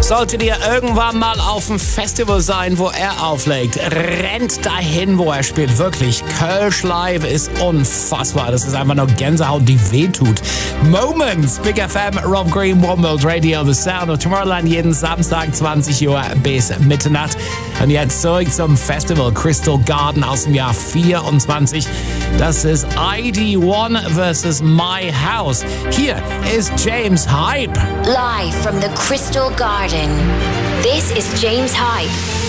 Solltet ihr irgendwann mal auf dem Festival sein, wo er auflegt, rennt dahin, wo er spielt. Wirklich, Kölsch Live ist unfassbar. Das ist einfach nur Gänsehaut, die wehtut. Moments, Big FM, Rob Green, One World Radio, The Sound of Tomorrowland, jeden Samstag 20 Uhr bis Mitternacht. Und jetzt zurück zum Festival Crystal Garden aus dem Jahr 24. Das ist ID1 versus My House. Hier ist James Hype. Live from the Crystal Garden. This is James Hype.